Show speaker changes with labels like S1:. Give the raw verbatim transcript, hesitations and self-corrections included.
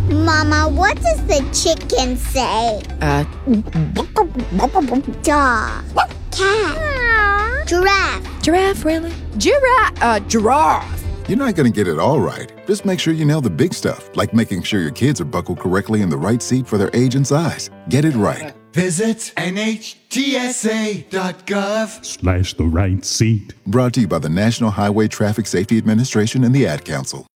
S1: Mama, what does the chicken say?
S2: Uh,
S1: Dog. Cat. Giraffe.
S2: giraffe, really? Giraffe, uh, giraffe.
S3: You're not going to get it all right. Just make sure you nail the big stuff, like making sure your kids are buckled correctly in the right seat for their age and size. Get it right.
S4: Visit N H T S A dot gov
S5: slash the right seat.
S3: Brought to you by the National Highway Traffic Safety Administration and the Ad Council.